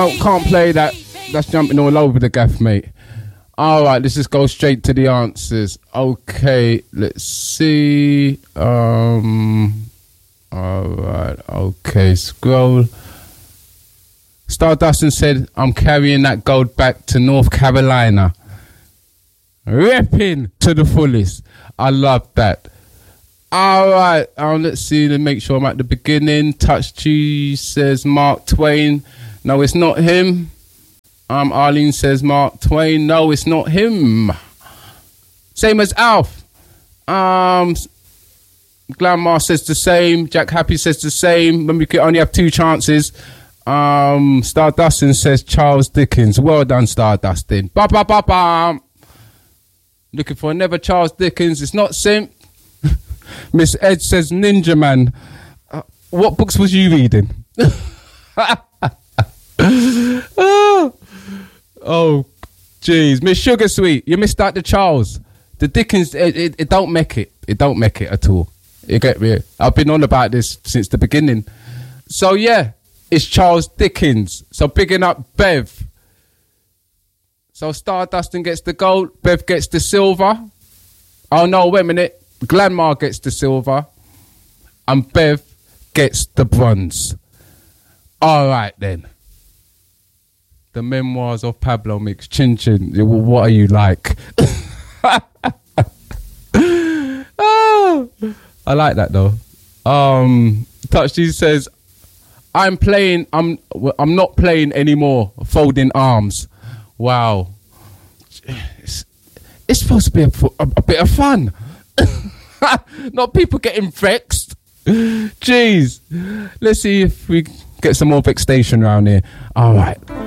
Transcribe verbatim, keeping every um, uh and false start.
Oh, can't play that. That's jumping all over the gaff, mate. All right, let's just go straight to the answers. Okay, let's see. Um, all right, okay, scroll. Stardustin said, I'm carrying that gold back to North Carolina. Repping to the fullest. I love that. All right, um, let's see, to make sure I'm at the beginning. Touch G says Mark Twain. No, it's not him. Um, Arlene says Mark Twain. No, it's not him. Same as Alf. Um, Glamar says the same. Jack Happy says the same. When we could only have two chances. Um, Stardustin says Charles Dickens. Well done, Stardustin. Ba ba ba ba. Looking for another Charles Dickens. It's not Simp. Miss Ed says Ninja Man. Uh, what books was you reading? oh, oh, jeez. Miss Sugar Sweet, you missed out the Charles. The Dickens, it, it, it don't make it. It don't make it at all. You get me? I've been on about this since the beginning. So, yeah, it's Charles Dickens. So, bigging up Bev. So, Stardustin gets the gold. Bev gets the silver. Oh, no, wait a minute. Glanmar gets the silver. And Bev gets the bronze. All right, then. The Memoirs of Pablo Mix. Chin Chin. What are you like? oh, I like that though. Um, Touch G says, "I'm playing. I'm. I'm not playing anymore. Folding arms. Wow. It's, it's supposed to be a, a, a bit of fun. Not people getting vexed. Jeez. Let's see if we get some more vexation around here. All right."